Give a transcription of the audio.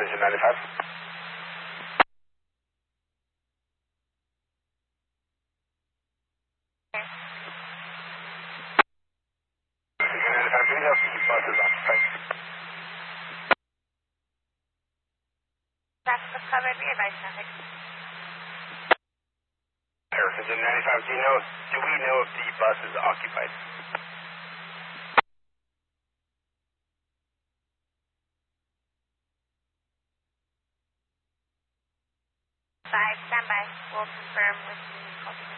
Engine 95. Engine 95, do we know if the bus is occupied? That's the covered rear by traffic. Paris Engine 95, do we know if the bus is occupied? 5, stand by. We'll confirm with the